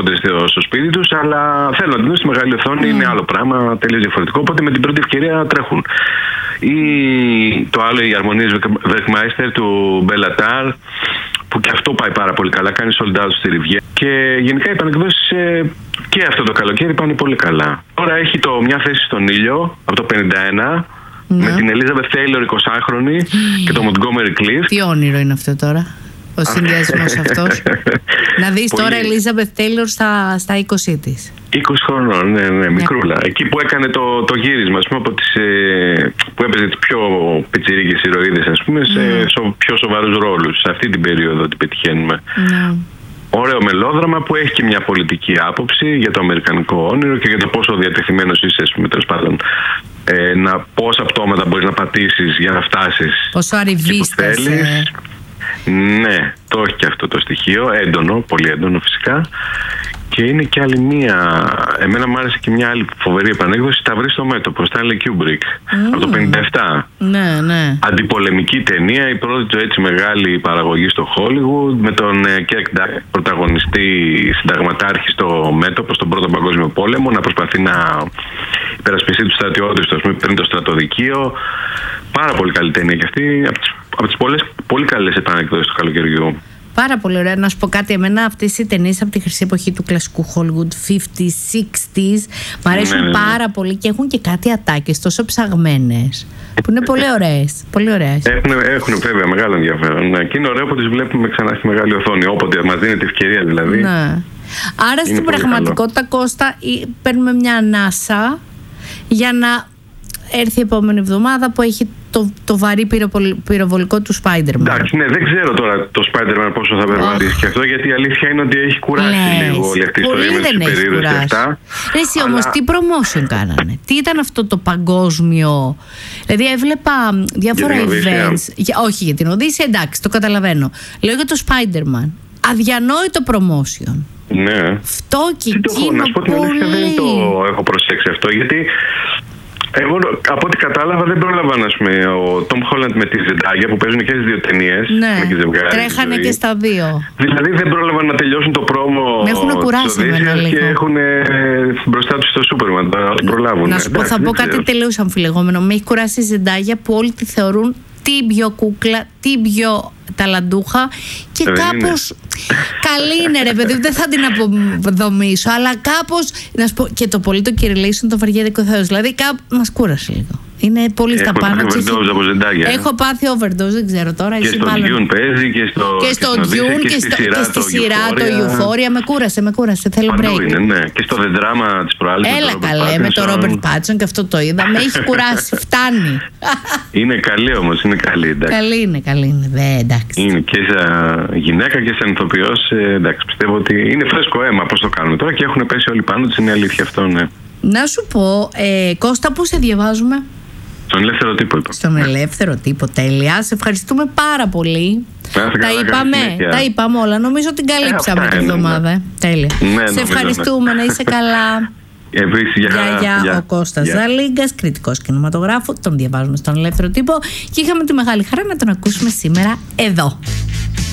κόντρες στο σπίτι τους, αλλά θέλουν να την δουν στη μεγάλη οθόνη, είναι άλλο πράγμα, τελείως διαφορετικό. Οπότε με την πρώτη ευκαιρία τρέχουν. Ή το άλλο, οι αρμονίες Werkmeister του Μπελατάρ, που και αυτό πάει πάρα πολύ καλά, κάνει sold out στη Ριβιέρα. Και γενικά οι πανεκδόσεις και αυτό το καλοκαίρι πάνε πολύ καλά. Τώρα έχει μια θέση στον ήλιο από το 51, με την Elizabeth Taylor 20χρονη και το Montgomery Clift. Τι όνειρο είναι αυτό τώρα, ο συνδυασμός αυτός. Να δεις τώρα Elizabeth Taylor στα 20 της. 20 χρονών, ναι, μικρούλα. Εκεί που έκανε το γύρισμα, ας πούμε, που έπαιζε τις πιο πιτσιρίκες ηρωίδες, ας πούμε, σε πιο σοβαρούς ρόλους. Σε αυτή την περίοδο την πετυχαίνουμε. Ωραίο μελόδραμα που έχει και μια πολιτική άποψη για το αμερικανικό όνειρο και για το πόσο διατεθειμένος είσαι, ας πούμε, τέλος πάντων, πόσα πτώματα μπορείς να πατήσεις για να φτάσεις. Πόσο arrivistας. Ναι, το έχει και αυτό το στοιχείο, έντονο, πολύ έντονο φυσικά. Και είναι και άλλη μία. Εμένα μου άρεσε και μια άλλη φοβερή επανέκδοση, Σταυρή στο μέτωπο, Stanley Kubrick, από το 1957. Ναι. Αντιπολεμική ταινία, η πρώτη του έτσι μεγάλη παραγωγή στο Hollywood, με τον Kirk Douglas, πρωταγωνιστή συνταγματάρχη στο μέτωπο, στον Πρώτο Παγκόσμιο Πόλεμο, να προσπαθεί να υπερασπιστεί τους στρατιώτες του, πριν το στρατοδικείο. Πάρα πολύ καλή ταινία και αυτή, από τις πολύ καλές επανεκδόσεις του καλοκαιριού. Πάρα πολύ ωραία. Να σου πω κάτι, εμένα αυτές οι ταινίες από τη χρυσή εποχή του κλασικού Hollywood, 50s, 60s, μου αρέσουν πάρα πολύ και έχουν και κάτι ατάκες τόσο ψαγμένες που είναι πολύ ωραίες. Πολύ ωραίες. Έχουν βέβαια μεγάλο ενδιαφέρον. Ναι. Και είναι ωραίο που τις βλέπουμε ξανά στη μεγάλη οθόνη, όποτε μας δίνεται ευκαιρία δηλαδή. Ναι. Άρα στην πραγματικότητα, Κώστα, παίρνουμε μια ανάσα για να έρθει η επόμενη εβδομάδα που έχει το βαρύ πυροβολικό του Spider-Man. Εντάξει, ναι, δεν ξέρω τώρα το Spider-Man πόσο θα περπατήσει και αυτό, γιατί η αλήθεια είναι ότι έχει κουράσει λίγο όλη αυτή η ιστορία με τις υπερήρωες και αυτά. Εσύ όμως τι promotion κάνανε, τι ήταν αυτό το παγκόσμιο? Δηλαδή έβλεπα διάφορα events. Όχι για την Οδύσσεια, εντάξει, το καταλαβαίνω. Λέω για το Spider-Man. Αδιανόητο promotion. Ναι. Αυτό και εκείνο. Να σου πω την αλήθεια, δεν το έχω προσέξει αυτό, γιατί εγώ από ό,τι κατάλαβα δεν πρόλαβαν, ας πούμε, ο Tom Holland με τη Zendaya που παίζουν και στις δύο ταινίες. Ναι, τρέχανε και στα δύο. Δηλαδή δεν πρόλαβαν να τελειώσουν το πρόμο. Με έχουν κουράσει εμένα λίγο. Και έχουν μπροστά τους το Superman, να προλάβουν. Να σου πω, θα πω κάτι τελείως αμφιλεγόμενο. Με έχει κουράσει η Zendaya που όλοι τη θεωρούν την πιο κούκλα, την πιο ταλαντούχα και κάπως καλή είναι, ρε παιδί, δεν θα την αποδομήσω, αλλά κάπως, να σου πω, και το πολύ το Kirillation το βαριέται ο Θεός, δηλαδή μας κούρασε λίγο. Είναι πολύ στα πάνω. Έχω πάθει overdose, δεν ξέρω τώρα. Και στο Dune παίζει και στο Dune και στη σειρά το Euphoria. Με κούρασε, θέλω break. Ναι. Και στο The Drama της προάλλης. Έλα καλέ, με το Robert Pattinson και αυτό το είδα. Με έχει κουράσει, φτάνει. Είναι καλή όμως, είναι καλή, εντάξει. Καλή είναι, εντάξει. Είναι και σαν γυναίκα και σαν ηθοποιός, εντάξει, πιστεύω ότι είναι φρέσκο αίμα πώς το κάνουμε τώρα και έχουν πέσει όλοι πάνω τους, είναι αλήθεια αυτό, ναι. Να σου πω, Κώστα, πού σε διαβάζουμε? Στον Ελεύθερο Τύπο, είπα. Στον Ελεύθερο Τύπο, τέλεια. Σε ευχαριστούμε πάρα πολύ. Τα είπαμε όλα. Νομίζω την καλύψαμε την εβδομάδα. Τέλεια. Σε ευχαριστούμε, να είσαι καλά. Γεια. Ο Κώστας Ζαλίγκας, κριτικός κινηματογράφου. Τον διαβάζουμε στον Ελεύθερο Τύπο και είχαμε τη μεγάλη χαρά να τον ακούσουμε σήμερα εδώ.